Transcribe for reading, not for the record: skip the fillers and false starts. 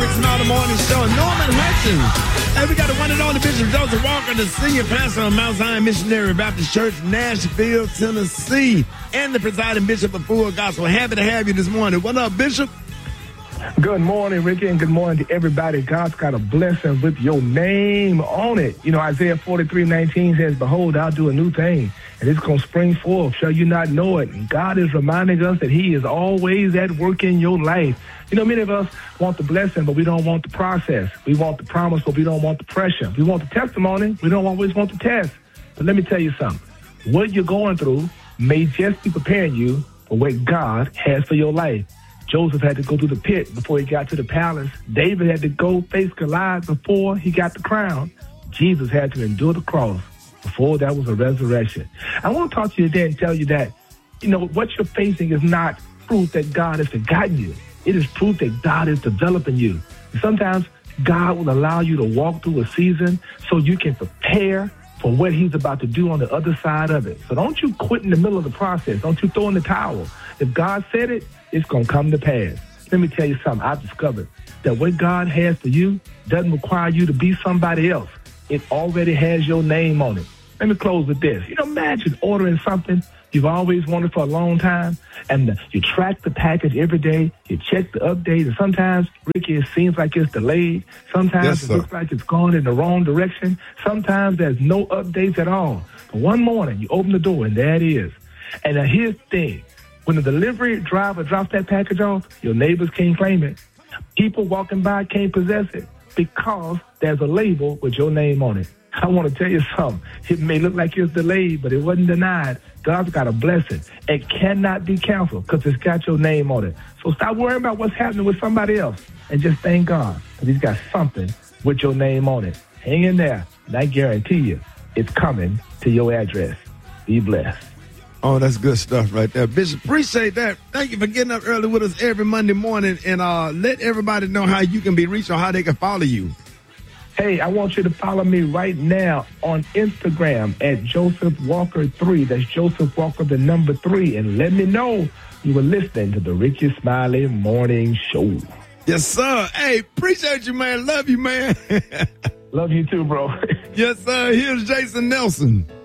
Rick's Now the Morning Show. Norman Hutchins. Hey, we got the one and only Bishop Joseph Walker, the senior pastor of Mount Zion Missionary Baptist Church, Nashville, Tennessee, and the presiding bishop of Full Gospel. Happy to have you this morning. What up, Bishop? Good morning, Ricky, and good morning to everybody. God's got a blessing with your name on it. You know, Isaiah 43:19 says, "Behold, I'll do a new thing, and it's going to spring forth. Shall you not know it?" And God is reminding us that he is always at work in your life. You know, many of us want the blessing, but we don't want the process. We want the promise, but we don't want the pressure. We want the testimony. We don't always want the test. But let me tell you something. What you're going through may just be preparing you for what God has for your life. Joseph had to go through the pit before he got to the palace. David had to go face Goliath before he got the crown. Jesus had to endure the cross before that was a resurrection. I want to talk to you today and tell you that, you know, what you're facing is not proof that God has forgotten you. It is proof that God is developing you. And sometimes God will allow you to walk through a season so you can prepare for what he's about to do on the other side of it. So don't you quit in the middle of the process. Don't you throw in the towel. If God said it, it's going to come to pass. Let me tell you something. I've discovered that what God has for you doesn't require you to be somebody else. It already has your name on it. Let me close with this. You know, imagine ordering something you've always wanted for a long time, and you track the package every day, you check the update, and sometimes, Ricky, it seems like it's delayed. Sometimes it looks like it's gone in the wrong direction. Sometimes there's no updates at all. But one morning, you open the door, and there it is. And now here's the thing. When the delivery driver drops that package off, your neighbors can't claim it. People walking by can't possess it because there's a label with your name on it. I want to tell you something. It may look like it's delayed, but it wasn't denied. God's got a blessing. It cannot be canceled because it's got your name on it. So stop worrying about what's happening with somebody else and just thank God because he's got something with your name on it. Hang in there, and I guarantee you it's coming to your address. Be blessed. Oh, that's good stuff right there. Bishop, appreciate that. Thank you for getting up early with us every Monday morning, and let everybody know how you can be reached or how they can follow you. Hey, I want you to follow me right now on Instagram at Joseph Walker 3. That's Joseph Walker, the number 3. And let me know you were listening to the Ricky Smiley Morning Show. Yes, sir. Hey, appreciate you, man. Love you, man. Love you too, bro. Yes, sir. Here's Jason Nelson.